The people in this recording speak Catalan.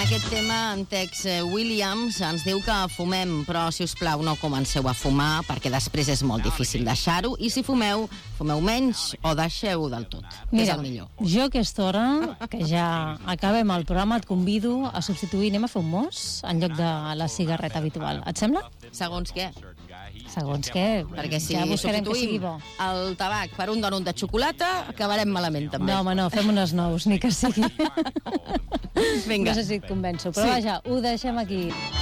aquest tema, en Tex Williams ens diu que fumem, però, si us plau, no comenceu a fumar, perquè després és molt difícil deixar-ho, i si fumeu, fumeu menys o deixeu del tot. Mira, és el millor. Jo aquesta hora, que ja acabem el programa, et convido a substituir, anem a fer un mos en lloc de la cigarreta habitual. Et sembla? Segons què? Segons què, Perquè si ja buscarem que sigui substituïm bo. el tabac per un donut de xocolata, acabarem malament, també. No, home, no, fem unes nous, ni que sigui. Vinga. No sé si et convenço, però Sí. vaja, ho deixem aquí.